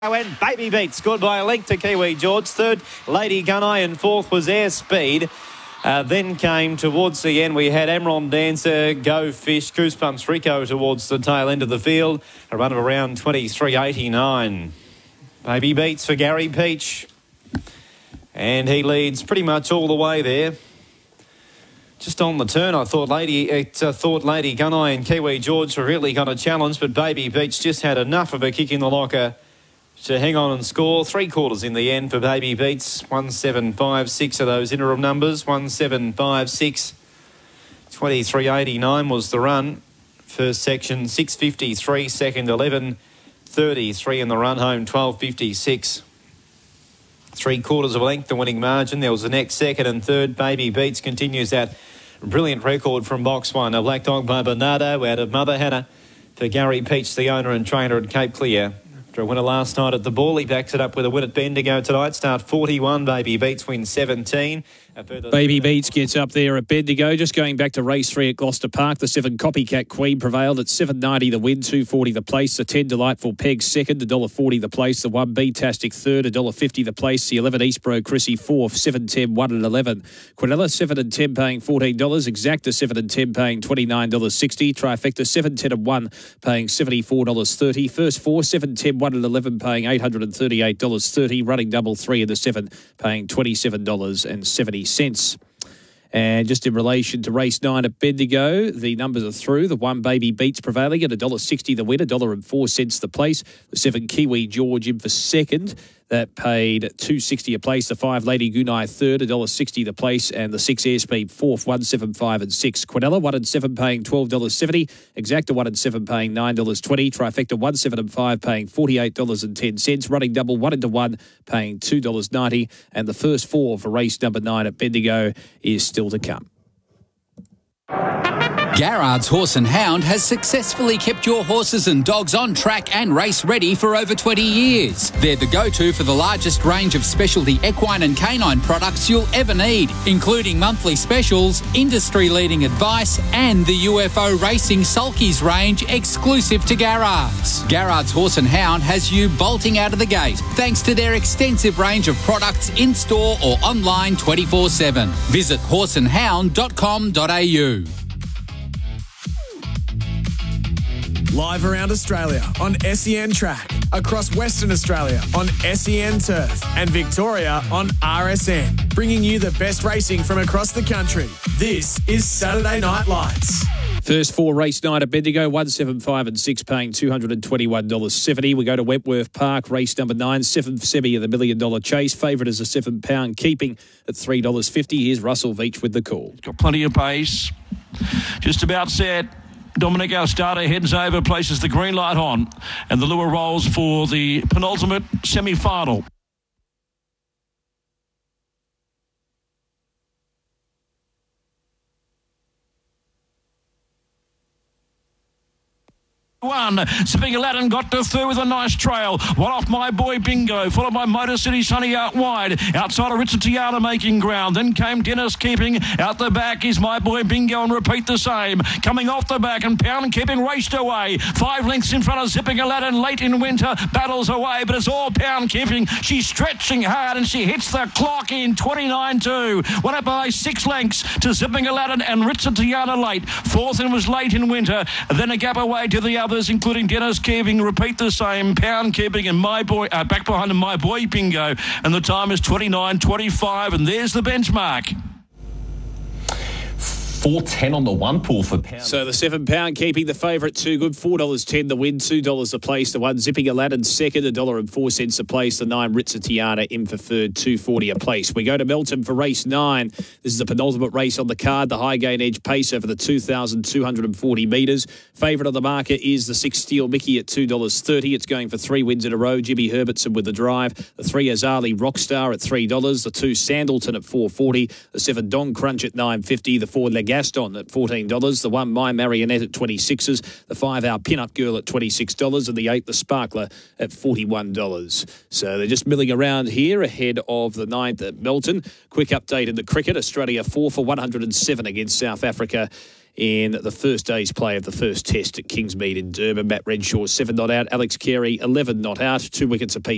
And Baby Beat scored by a length to Kiwi George. Third, Lady Gunai, and fourth was Airspeed. Then came towards the end, we had Amron Dancer, Go Fish, Goosebumps Rico towards the tail end of the field. A run of around 23.89. Baby Beats for Gary Peach. And he leads pretty much all the way there. Just on the turn, I thought Lady Gunai and Kiwi George were really going to challenge, but Baby Beach just had enough of a kick in the locker to hang on and score. 3/4 in the end for Baby Beats. 1,756 of those interim numbers. 1,756. 23.89 was the run. First section 6.53. Second 11.33 in the run home 12.56. 3/4 of a length the winning margin. There was the next second and third. Baby Beats continues that brilliant record from box one. A Black Dog by Bernardo out of Mother Hannah for Gary Peach, the owner and trainer at Cape Clear. After a winner last night at the Ball, he backs it up with a win at Bendigo tonight. Start 41. Baby Beats wins 17. Baby Beats gets up there at Bendigo. Just going back to race 3 at Gloucester Park, the 7 Copycat Queen prevailed at $7.90 the win, $2.40 the place. The 10 Delightful Peg second, $1.40 the place. The 1 B-tastic third, $1.50 the place. The 11 Eastbro Chrissy fourth, 7, 10, 1 and 11. Quinella 7 and 10 paying $14. Exacta 7 and 10 paying $29.60. Trifecta 7, 10 and 1 paying $74.30. First 4, 7, 10, 1 and 11 paying $838.30. Running double 3 in the 7 paying $27.70. And just in relation to race 9 at Bendigo, the numbers are through. The 1 Baby Beats prevailing at $1.60 the win, $1.04 the place. The 7 Kiwi George in for second. That paid $2.60 a place. The 5 Lady Gunai third, $1.60 the place. And the 6 Airspeed fourth, 1, 7, 5 and 6. Quinella 1 and 7 paying $12.70. Exacta 1 and 7 paying $9.20. Trifecta 1, 7 and 5 paying $48.10. Running double 1 into 1 paying $2.90. And the first 4 for race number 9 at Bendigo is still to come. Garrard's Horse and Hound has successfully kept your horses and dogs on track and race ready for over 20 years. They're the go-to for the largest range of specialty equine and canine products you'll ever need, including monthly specials, industry-leading advice, and the UFO Racing Sulkies range exclusive to Garrard's. Garrard's Horse and Hound has you bolting out of the gate thanks to their extensive range of products in-store or online 24/7. Visit horseandhound.com.au. Live around Australia on SEN Track, across Western Australia on SEN Turf, and Victoria on RSN, bringing you the best racing from across the country. This is Saturday Night Lights. First 4 race 9 at Bendigo, 1, 7, 5 and 6 paying $221.70. We go to Wentworth Park, race number 9, 7th semi of the $1 Million Chase. Favourite is a 7 keeping at $3.50. Here's Russell Veach with the call. Got plenty of pace. Just about set. Dominic, our starter, heads over, places the green light on, and the lure rolls for the penultimate semi-final. Sipping Aladdin got to third with a nice trail. One off My Boy Bingo, followed by Motor City Sunny out wide. Outside of Richard Tiana making ground. Then came Dennis Keeping. Out the back is My Boy Bingo and repeat the same. Coming off the back and Pound Keeping raced away. 5 lengths in front of Zipping Aladdin late in winter. Battles away, but it's all Pound Keeping. She's stretching hard and she hits the clock in 29.2. Went up by 6 lengths to Zipping Aladdin and Richard Tiana late. Fourth and was late in winter. Then a gap away to the others, including Dennis Keeping, repeat the same, Pound Keeping and My Boy, back behind him, My Boy Bingo, and the time is 29.25, and there's the benchmark. 4.10 on the 1 pool for Pound. So the 7 keeping the favourite, too good. $4.10 the win, $2 a place. The 1 Zipping Aladdin second, $1.04 a place. The 9 Ritza Tiana in for third, $2.40 a place. We go to Melton for race 9. This is the penultimate race on the card. The high gain edge pace over the 2,240 metres. Favourite on the market is the 6 Steel Mickey at $2.30. It's going for 3 wins in a row. Jimmy Herbertson with the drive. The 3 Azali Rockstar at $3. The 2 Sandleton at $4.40. The 7 Don Crunch at $9.50. The 4 Gaston at $14, the 1 My Marionette at $26s, the 5 Our Pin-Up Girl at $26, and the 8 The Sparkler at $41. So they're just milling around here ahead of the 9th at Melton. Quick update in the cricket. Australia 4 for 107 against South Africa in the first day's play of the first test at Kingsmead in Durban. Matt Renshaw 7 not out, Alex Carey 11 not out, 2 wickets apiece.